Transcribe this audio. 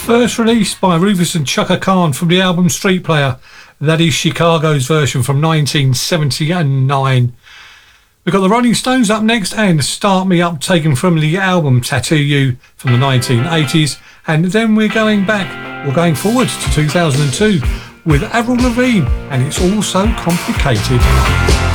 First released by Rufus and Chaka Khan from the album Street Player. That is Chicago's version from 1979. We've got the Rolling Stones up next and Start Me Up, taken from the album Tattoo You from the 1980s. And then we're going forward to 2002 with Avril Lavigne and It's All So Complicated.